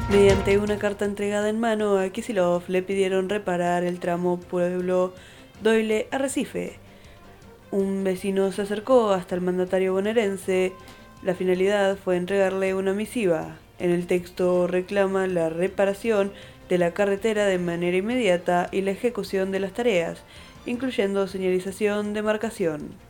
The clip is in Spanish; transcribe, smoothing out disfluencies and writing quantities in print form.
Mediante una carta entregada en mano a Kicillof le pidieron reparar el tramo Pueblo Doyle-Arrecife. Un vecino se acercó hasta el mandatario bonaerense. La finalidad fue entregarle una misiva. En el texto reclama la reparación de la carretera de manera inmediata y la ejecución de las tareas, incluyendo señalización, demarcación.